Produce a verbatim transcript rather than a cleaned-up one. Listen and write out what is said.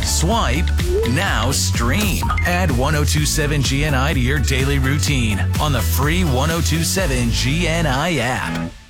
swipe, now stream. Add ten twenty-seven G N I to your daily routine on the free ten twenty-seven G N I app.